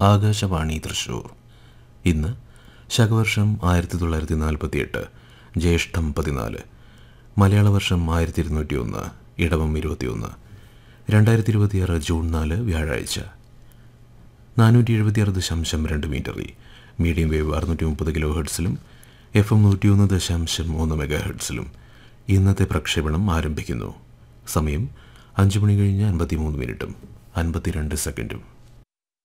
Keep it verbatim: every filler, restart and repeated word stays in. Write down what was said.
ആകാശവാണി തൃശൂർ. ഇന്ന് ശകവർഷം ആയിരത്തി തൊള്ളായിരത്തി നാൽപ്പത്തി എട്ട് ജ്യേഷ്ഠം പതിനാല്, മലയാള വർഷം ആയിരത്തി ഇരുന്നൂറ്റി ഒന്ന് ഇടവം ഇരുപത്തിയൊന്ന്, രണ്ടായിരത്തി ഇരുപത്തിയാറ് ജൂൺ നാല് വ്യാഴാഴ്ച. നാനൂറ്റി എഴുപത്തിയാറ് ദശാംശം രണ്ട് മീറ്ററിൽ മീഡിയം വേവ് അറുന്നൂറ്റി മുപ്പത് കിലോ ഹെർട്സിലും എഫ് എം നൂറ്റിയൊന്ന് ദശാംശം മൂന്ന് മെഗാ ഹെർട്സിലും ഇന്നത്തെ പ്രക്ഷേപണം ആരംഭിക്കുന്നു. സമയം അഞ്ച് മണി കഴിഞ്ഞ് അൻപത്തി മൂന്ന് മിനിറ്റും അൻപത്തിരണ്ട് സെക്കൻഡും.